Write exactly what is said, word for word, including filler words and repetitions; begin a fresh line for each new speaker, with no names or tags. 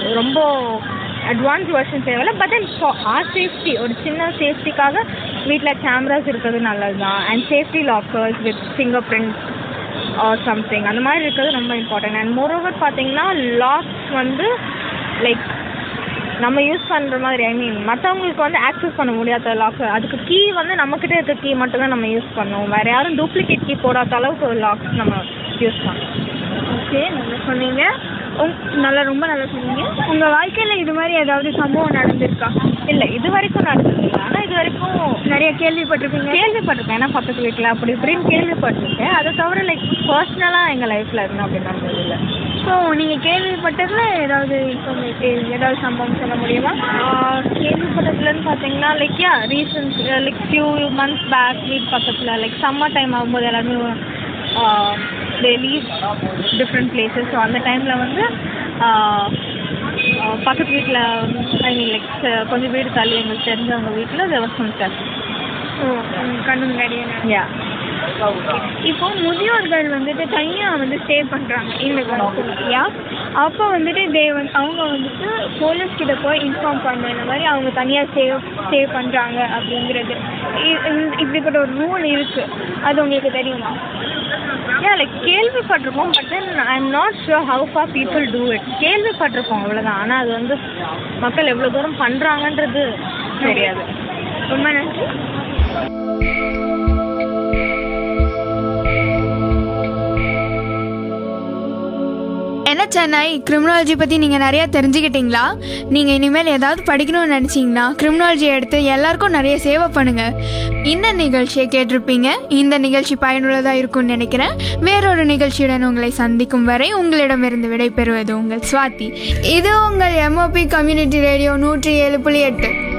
ரொம்ப advance version தேவையில்ல. But then for R safety, ஒரு சின்ன சேஃப்டிக்காக வீட்டில் கேமராஸ் இருக்கிறது நல்லது தான். And safety lockers with finger prints or something அந்த மாதிரி இருக்கிறது ரொம்ப இம்பார்ட்டன்ட். அண்ட் மோரோவர் பார்த்தீங்கன்னா லாக்ஸ் வந்து லைக் நம்ம யூஸ் பண்ணுற மாதிரி, ஐ மீன் மற்றவங்களுக்கு வந்து ஆக்சஸ் பண்ண முடியாத லாக்கர், அதுக்கு கீ வந்து நம்மக்கிட்ட இருக்க கீ மட்டும் தான் நம்ம யூஸ் பண்ணுவோம். வேறு யாரும் டூப்ளிகேட் கீ போடாத அளவுக்கு ஒரு லாக்ஸ் நம்ம யூஸ் பண்ணோம்.
ஓகே, நல்லா சொன்னீங்க. உங் நல்லா ரொம்ப நல்லா சொன்னீங்க. உங்கள் வாழ்க்கையில் இது மாதிரி ஏதாவது சம்பவம் நடந்திருக்கா?
இல்லை, இது வரைக்கும் நடந்ததில்லை. ஆனால் இது வரைக்கும்
நிறைய கேள்விப்பட்டிருப்பீங்க.
கேள்விப்பட்டிருக்கேன், ஏன்னா பக்கத்து வீட்டில் அப்படி இப்படின்னு கேள்விப்பட்டிருக்கேன். அதை தவிர லைக் பர்சனலாக எங்கள் லைஃப்பில் இருந்தால் அப்படி நடந்ததில்லை.
ஸோ நீங்கள் கேள்விப்பட்டதில் ஏதாவது இன்ஃபர்மேட்டிவ் ஏதாவது சம்பவம் சொல்ல முடியுமா?
கேள்விப்பட்டதுலன்னு பார்த்தீங்கன்னா like yeah recent like few months back வீட் பக்கத்தில் லைக் சம்மர் டைம் ஆகும்போது எல்லாருமே தே லீவ் டிஃப்ரெண்ட் பிளேசஸ். ஸோ அந்த டைமில் வந்து பக்கத்து வீட்டில் ஐ மீன் லைக் கொஞ்சம் வீடு தள்ளி எங்களுக்கு தெரிஞ்சவங்க வீட்டில் தேவஸ்தம் சார்.
ஓ, கண்ணு முன்னாடியே.
Yeah
okay. இப்போ முதியோர்கள் வந்துட்டு தனியாக வந்து ஸ்டே பண்ணுறாங்க இந்த காலத்துலையா, அப்போ வந்துட்டு தே வந்து அவங்க வந்துட்டு போலீஸ் கிட்ட போய் இன்ஃபார்ம் பண்ண இந்த மாதிரி அவங்க தனியாக ஸ்டே ஸ்டே பண்ணுறாங்க அப்படிங்கிறது இப்படிப்பட்ட ஒரு ரூல் இருக்குது. அது உங்களுக்கு தெரியுமா?
Yeah, like கேள்விப்பட்டிருப்போம். But then I am not sure how for people do it. கேள்விப்பட்டிருப்போம் அவ்வளோதான். ஆனால் அது வந்து மக்கள் எவ்வளோ தூரம் பண்ணுறாங்கன்றது தெரியாது.
ரொம்ப நன்றி.
என்ன சென்னை, கிரிமினாலஜி பற்றி நீங்கள் நிறையா தெரிஞ்சுக்கிட்டீங்களா? நீங்கள் இனிமேல் ஏதாவது படிக்கணும்னு நினச்சிங்கன்னா கிரிமினாலஜி எடுத்து எல்லாருக்கும் நிறைய சேவை பண்ணுங்கள். இந்த நிகழ்ச்சியை கேட்டிருப்பீங்க. இந்த நிகழ்ச்சி பயனுள்ளதாக இருக்கும்னு நினைக்கிறேன். வேறொரு நிகழ்ச்சியுடன் உங்களை சந்திக்கும் வரை உங்களிடமிருந்து விடைபெறுவது உங்கள் ஸ்வாதி. இது உங்கள் எம்ஓபி கம்யூனிட்டி ரேடியோ நூற்றி ஏழு புள்ளி எட்டு.